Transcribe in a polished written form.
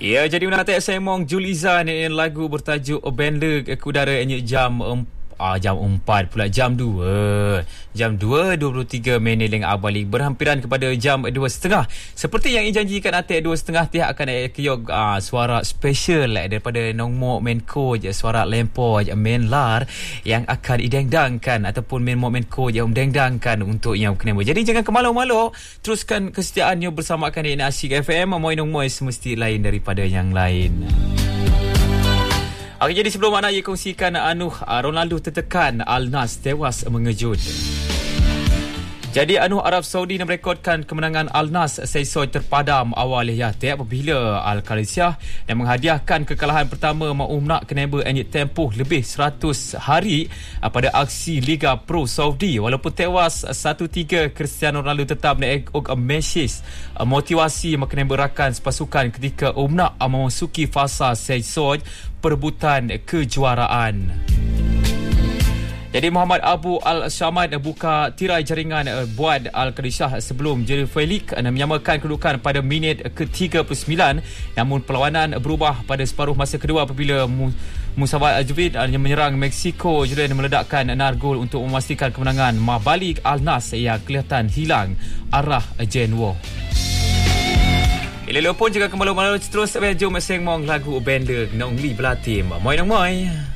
Ya, jadi menata semong Julizan lagu bertajuk Bender ke udara jam 4 pula jam 2. Jam 2.23 Leng Abalik berhampiran kepada jam 2.30. Seperti yang dijanjikan atik 2.30 dia akan keyok suara special daripada Nong Mok Menko je, suara lempo je menlar yang akan idengdangkan ataupun Mok Menko je mendengdangkan untuk yang kena. Jadi jangan kemalu-malu, teruskan kesetiaannya bersama akan di Asyik FM. Moi Nong Moi semesti lain daripada yang lain. Okey, jadi sebelum mana ia kongsikan Ronaldo tertekan, Al-Nassr tewas mengejut. Jadi Arab Saudi merekodkan kemenangan Al-Nassr sesuai terpadam awal apabila Al-Khalisyah yang menghadiahkan kekalahan pertama nak kena tempoh lebih 100 hari pada aksi Liga Pro Saudi. Walaupun tewas 1-3, Cristiano Ronaldo tetap mesej motivasi kena rakan pasukan ketika nak memasuki fasa sesuai perebutan kejuaraan. Jadi Muhammad Abu Al-Shamad buka tirai jaringan buat Al-Khalisyah sebelum Jerry Felix menyamakan kedudukan pada minit ke-39. Namun perlawanan berubah pada separuh masa kedua apabila Musawa Ajvid menyerang Mexico dan meledakkan nargol untuk memastikan kemenangan mabalik Al-Nassr yang kelihatan hilang arah Genwo. Ilelopun juga kembali terus jom sengmong lagu Bender Nong Li Belatim. Moi nong moi.